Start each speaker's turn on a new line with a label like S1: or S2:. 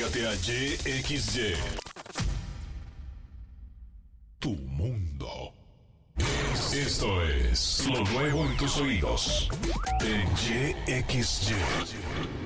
S1: Cámbiate a YXY. Tu mundo. Esto es lo nuevo en tus oídos. En YXY.